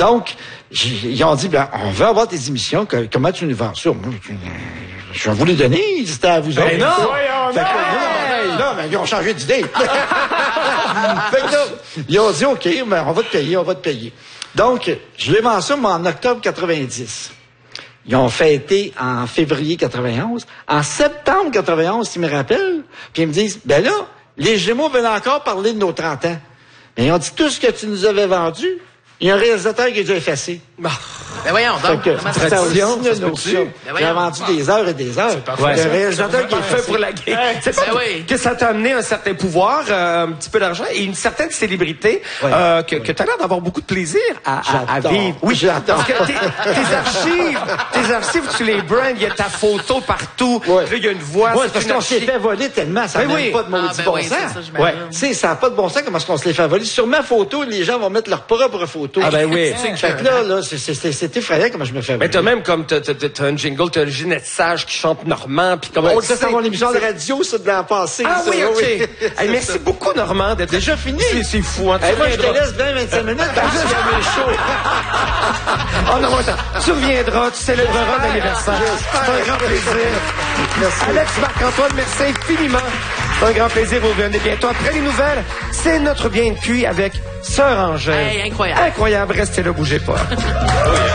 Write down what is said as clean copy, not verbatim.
Donc, ils ont dit, ben, on veut avoir des émissions. Comment tu nous vends ça? Moi, je vais vous les donner. C'était à vous autres. Mais non! Non, mais ils ont changé d'idée. Fait que là, ils ont dit, OK, ben, on va te payer. Donc, je les vends ça, moi, en octobre 90. Ils ont fêté en février 91. En septembre 91, ils me rappellent, puis ils me disent, ben là, les Gémeaux veulent encore parler de nos 30 ans. Mais ils ont dit, tout ce que tu nous avais vendu, il y a un réalisateur qui a dû effacer. Ben voyons, donc, Ça aussi, j'ai vendu des heures et des heures. Ouais, un réalisateur qui est fait pour la game. C'est pas que ça t'a amené un certain pouvoir, un petit peu d'argent et une certaine célébrité que t'as l'air d'avoir beaucoup de plaisir à vivre. Oui, j'adore. Parce que tes archives, tu les brands, il y a ta photo partout. Ouais. Là, il y a une voix. Ouais, parce qu'on s'est fait voler tellement, ça n'a pas de maudit bon sens. Ça n'a pas de bon sens comment est-ce qu'on se les fait voler. Sur ma photo, les gens vont mettre leur propre photo. Ah ben oui. Fait que là, c'est effrayant comment je me fais voler. Mais t'as même comme t'as un jingle, t'as Ginette Sage qui chante Normand, puis comme ça, c'est mon émission de radio, ça, de l'an passé. Ah ça, oui, OK. Hey, merci beaucoup, Normand, d'être déjà fini. C'est fou, hein. Moi, je te laisse 20-25 minutes parce que c'est chaud. Oh non, attends. Tu reviendras, tu célébreras l'anniversaire. C'est un grand plaisir. Merci. Alex Marc-Antoine, merci infiniment. C'est un grand plaisir. Vous revenez bientôt. Après les nouvelles, c'est notre bien de cuit avec Sœur Angèle. Hey, incroyable. Incroyable. Restez là, bougez pas.